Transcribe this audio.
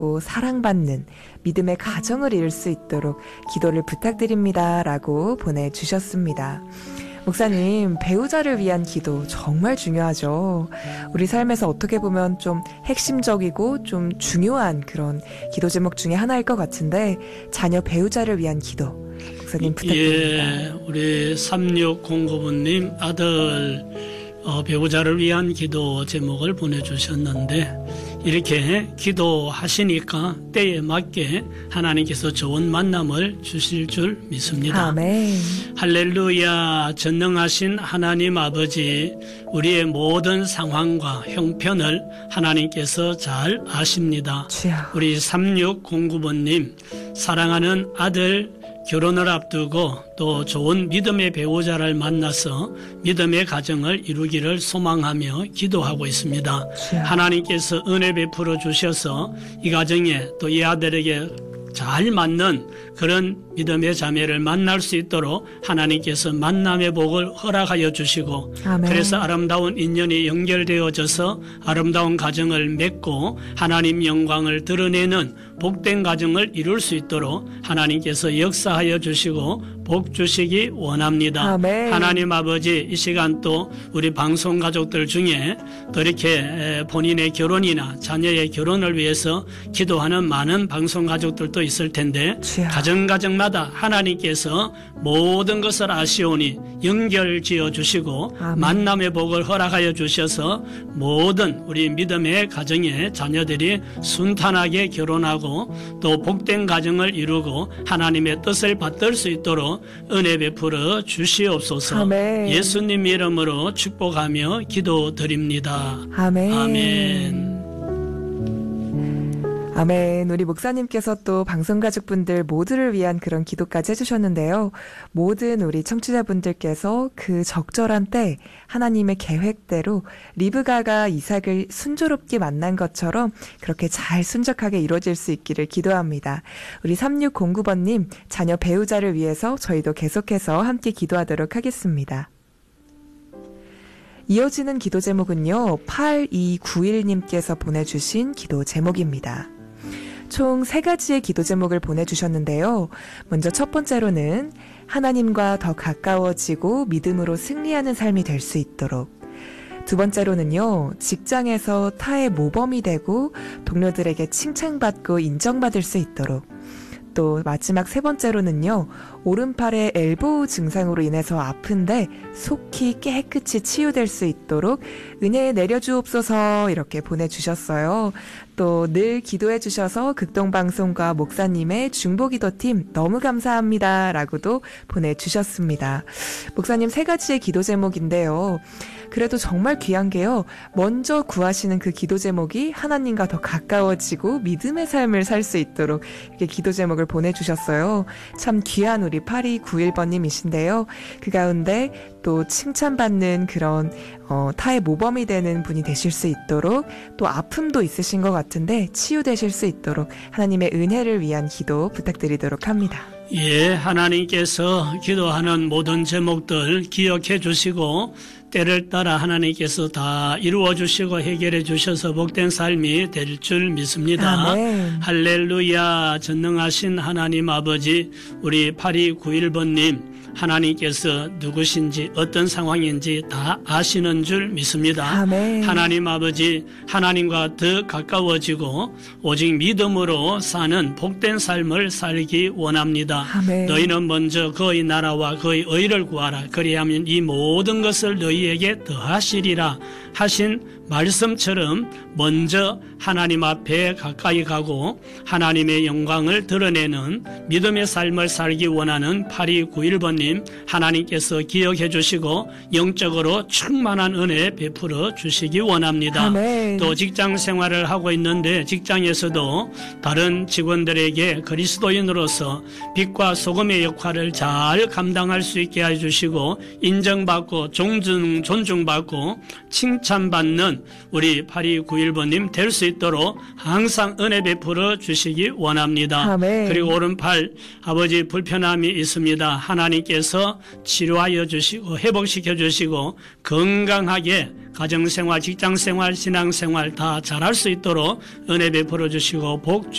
사랑받는 믿음의 가정을 이룰 수 있도록 기도를 부탁드립니다 라고 보내주셨습니다. 목사님, 배우자를 위한 기도 정말 중요하죠. 우리 삶에서 어떻게 보면 좀 핵심적이고 좀 중요한 그런 기도 제목 중에 하나일 것 같은데, 자녀 배우자를 위한 기도 목사님 부탁드립니다. 예, 우리 3609번님 아들 배우자를 위한 기도 제목을 보내주셨는데, 이렇게 기도하시니까 때에 맞게 하나님께서 좋은 만남을 주실 줄 믿습니다. 아멘. 할렐루야. 전능하신 하나님 아버지, 우리의 모든 상황과 형편을 하나님께서 잘 아십니다. 주여. 우리 3609번님 사랑하는 아들 결혼을 앞두고 또 좋은 믿음의 배우자를 만나서 믿음의 가정을 이루기를 소망하며 기도하고 있습니다. 하나님께서 은혜 베풀어 주셔서 이 가정에 또 이 아들에게 잘 맞는 그런 믿음의 자매를 만날 수 있도록 하나님께서 만남의 복을 허락하여 주시고, 아멘. 그래서 아름다운 인연이 연결되어져서 아름다운 가정을 맺고 하나님 영광을 드러내는 복된 가정을 이룰 수 있도록 하나님께서 역사하여 주시고 복 주시기 원합니다. 아멘. 하나님 아버지, 이 시간 또 우리 방송 가족들 중에 또 이렇게 본인의 결혼이나 자녀의 결혼을 위해서 기도하는 많은 방송 가족들도 있을 텐데, 가정마다 하나님께서 모든 것을 아시오니 연결 지어 주시고 아멘. 만남의 복을 허락하여 주셔서 모든 우리 믿음의 가정의 자녀들이 순탄하게 결혼하고 또 복된 가정을 이루고 하나님의 뜻을 받들 수 있도록 은혜 베풀어 주시옵소서. 아멘. 예수님 이름으로 축복하며 기도드립니다. 아멘. 아멘. 아멘. 우리 목사님께서 또 방송가족분들 모두를 위한 그런 기도까지 해주셨는데요. 모든 우리 청취자분들께서 그 적절한 때 하나님의 계획대로 리브가가 이삭을 순조롭게 만난 것처럼 그렇게 잘 순적하게 이루어질 수 있기를 기도합니다. 우리 3609번님 자녀 배우자를 위해서 저희도 계속해서 함께 기도하도록 하겠습니다. 이어지는 기도 제목은요, 8291님께서 보내주신 기도 제목입니다. 총 3가지의 기도 제목을 보내주셨는데요. 먼저 첫 번째로는 하나님과 더 가까워지고 믿음으로 승리하는 삶이 될 수 있도록, 두 번째로는요, 직장에서 타의 모범이 되고 동료들에게 칭찬받고 인정받을 수 있도록, 또 마지막 세 번째로는요, 오른팔의 엘보우 증상으로 인해서 아픈데 속히 깨끗이 치유될 수 있도록 은혜 내려주옵소서 이렇게 보내주셨어요. 또 늘 기도해 주셔서 극동방송과 목사님의 중보기도팀 너무 감사합니다 라고도 보내주셨습니다. 목사님 3가지의 기도 제목인데요. 그래도 정말 귀한 게요, 먼저 구하시는 그 기도 제목이 하나님과 더 가까워지고 믿음의 삶을 살 수 있도록 이렇게 기도 제목을 보내주셨어요. 참 귀한 우리 8291번님이신데요. 그 가운데 또 칭찬받는 그런 타의 모범이 되는 분이 되실 수 있도록, 또 아픔도 있으신 것 같은데 치유되실 수 있도록 하나님의 은혜를 위한 기도 부탁드리도록 합니다. 예, 하나님께서 기도하는 모든 제목들 기억해 주시고 때를 따라 하나님께서 다 이루어 주시고 해결해 주셔서 복된 삶이 될 줄 믿습니다. 아멘. 할렐루야. 전능하신 하나님 아버지, 우리 8291번님 하나님께서 누구신지 어떤 상황인지 다 아시는 줄 믿습니다. 아멘. 하나님 아버지, 하나님과 더 가까워지고 오직 믿음으로 사는 복된 삶을 살기 원합니다. 아멘. 너희는 먼저 그의 나라와 그의 의를 구하라. 그리하면 이 모든 것을 너희에게 더하시리라 하신 말씀처럼 먼저 하나님 앞에 가까이 가고 하나님의 영광을 드러내는 믿음의 삶을 살기 원하는 8291번님 하나님께서 기억해 주시고 영적으로 충만한 은혜 베풀어 주시기 원합니다. 아멘. 또 직장 생활을 하고 있는데 직장에서도 다른 직원들에게 그리스도인으로서 빛과 소금의 역할을 잘 감당할 수 있게 해주시고 인정받고 존중받고 칭찬받는 우리 8291번님 될 수 있도록 항상 은혜 베풀어 주시기 원합니다. 아멘. 그리고 오른팔 아버지 불편함이 있습니다. 하나님께 하나님께서 치료하여 주시고 회복시켜 주시고 건강하게 가정생활, 직장생활, 신앙생활 다 잘할 수 있도록 은혜 베풀어 주시고 복